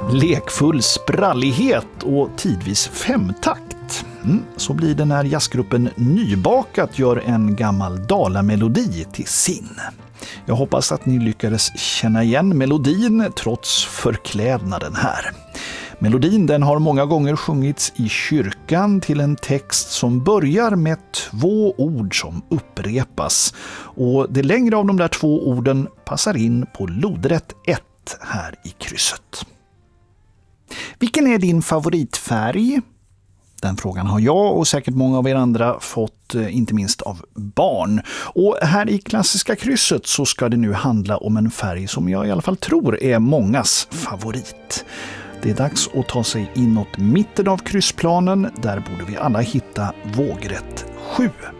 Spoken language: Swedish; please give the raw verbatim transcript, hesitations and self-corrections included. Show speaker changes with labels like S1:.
S1: Lekfull sprallighet och tidvis femtakt. Mm, så blir det när jazzgruppen Nybakat gör en gammal dalamelodi till sin. Jag hoppas att ni lyckades känna igen melodin trots förklädnaden här. Melodin den har många gånger sjungits i kyrkan till en text som börjar med två ord som upprepas. Och det längre av de där två orden passar in på lodrätt ett här i krysset. Vilken är din favoritfärg? Den frågan har jag och säkert många av er andra fått, inte minst av barn. Och här i klassiska krysset så ska det nu handla om en färg som jag i alla fall tror är mångas favorit. Det är dags att ta sig inåt mitten av kryssplanen. Där borde vi alla hitta vågrätt sju.